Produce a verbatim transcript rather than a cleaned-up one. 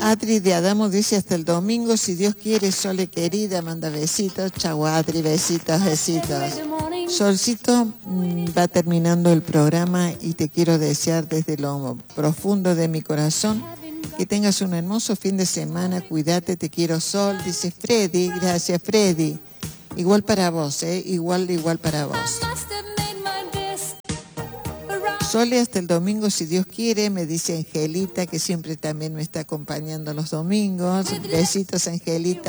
Adri de Adamo dice hasta el domingo, si Dios quiere. Sole querida, manda besitos. Chau Adri, besitos, besitos. Solcito, mmm, va terminando el programa y te quiero desear desde lo profundo de mi corazón que tengas un hermoso fin de semana. Cuídate, te quiero, Sol, dice Freddy. Gracias, Freddy. Igual para vos, ¿eh? Igual, igual para vos. Sole, hasta el domingo, si Dios quiere, me dice Angelita, que siempre también me está acompañando los domingos. Besitos, Angelita.